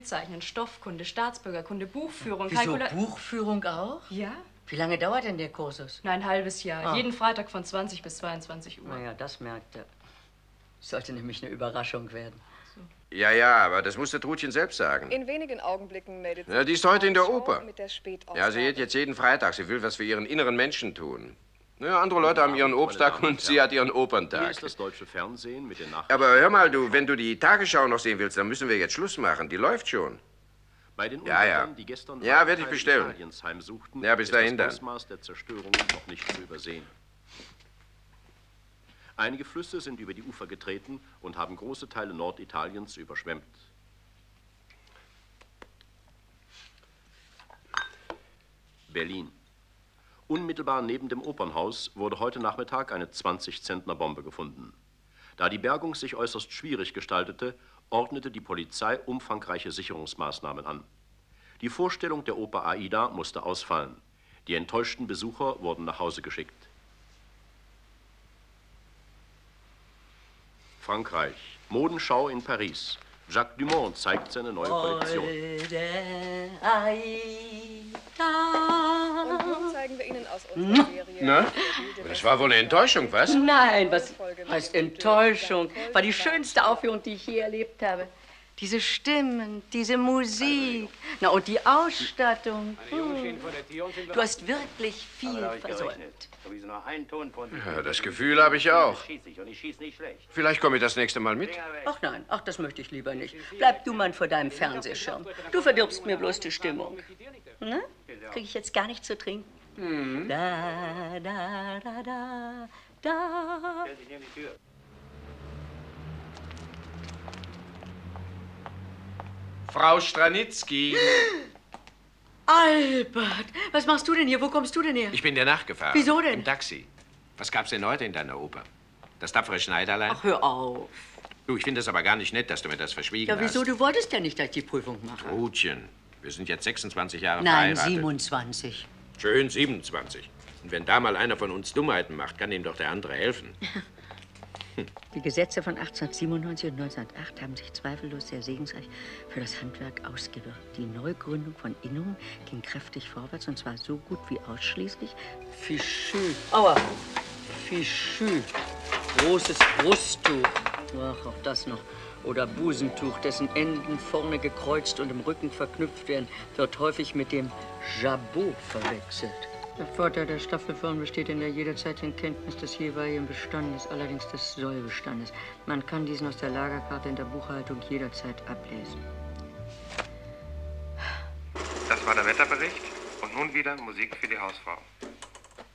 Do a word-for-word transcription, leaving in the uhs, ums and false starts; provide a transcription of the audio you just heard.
Zeichnen, Stoffkunde, Staatsbürgerkunde, Buchführung, Wieso, Kalkula... Buchführung auch? Ja. Wie lange dauert denn der Kursus? Nur ein halbes Jahr. Ah. Jeden Freitag von zwanzig bis zweiundzwanzig Uhr. Naja, das merkt er. Sollte nämlich eine Überraschung werden. So. Ja, ja, aber das muss der Trudchen selbst sagen. In wenigen Augenblicken meldet sie ja, die ist heute in der Oper. Mit der ja, sie geht jetzt jeden Freitag. Sie will was für ihren inneren Menschen tun. Ja, andere Leute haben ihren Obsttag und sie hat ihren Operntag. Hier ist das deutsche Fernsehen mit den Nachrichten. Aber hör mal, du, wenn du die Tagesschau noch sehen willst, dann müssen wir jetzt Schluss machen. Die läuft schon. Bei den ja, ja. die gestern ja, werde ich bestellen. Italiens heimsuchten, ja, bis dahin dann. Das Ausmaß der Zerstörung noch nicht zu übersehen. Einige Flüsse sind über die Ufer getreten und haben große Teile Norditaliens überschwemmt. Berlin. Unmittelbar neben dem Opernhaus wurde heute Nachmittag eine zwanzig-Zentner-Bombe gefunden. Da die Bergung sich äußerst schwierig gestaltete, ordnete die Polizei umfangreiche Sicherungsmaßnahmen an. Die Vorstellung der Oper Aida musste ausfallen. Die enttäuschten Besucher wurden nach Hause geschickt. Frankreich. Modenschau in Paris. Jacques Dumont zeigt seine neue Kollektion. Und nun zeigen wir Ihnen aus unserer Serie... Na? Das war wohl eine Enttäuschung, was? Nein, was heißt Enttäuschung? War die schönste Aufführung, die ich je erlebt habe. Diese Stimmen, diese Musik, na und die Ausstattung. Hm. Du hast wirklich viel versäumt. Ja, das Gefühl habe ich auch. Vielleicht komme ich das nächste Mal mit. Ach nein, ach, das möchte ich lieber nicht. Bleib du mal vor deinem Fernsehschirm. Du verdirbst mir bloß die Stimmung. Na? Krieg ich jetzt gar nicht zu trinken? Mhm. Da, da, da, da, da. Frau Stranitzky. Albert, was machst du denn hier? Wo kommst du denn her? Ich bin dir nachgefahren. Wieso denn? Im Taxi. Was gab's denn heute in deiner Oper? Das tapfere Schneiderlein? Ach, hör auf. Du, ich finde es aber gar nicht nett, dass du mir das verschwiegen hast. Ja, wieso? hast. Du wolltest ja nicht, dass ich die Prüfung mache. Trudchen, wir sind jetzt sechsundzwanzig Jahre Nein, verheiratet. siebenundzwanzig. Schön, siebenundzwanzig. Und wenn da mal einer von uns Dummheiten macht, kann ihm doch der andere helfen. Die Gesetze von achtzehnhundertsiebenundneunzig und neunzehnhundertacht haben sich zweifellos sehr segensreich für das Handwerk ausgewirkt. Die Neugründung von Innungen ging kräftig vorwärts, und zwar so gut wie ausschließlich Fichu. Aua! Fichu. Großes Brusttuch. Ach, auch das noch. Oder Busentuch, dessen Enden vorne gekreuzt und im Rücken verknüpft werden, wird häufig mit dem Jabot verwechselt. Der Vorteil der Staffelform besteht in der jederzeitigen Kenntnis des jeweiligen Bestandes, allerdings des Sollbestandes. Man kann diesen aus der Lagerkarte in der Buchhaltung jederzeit ablesen. Das war der Wetterbericht und nun wieder Musik für die Hausfrau.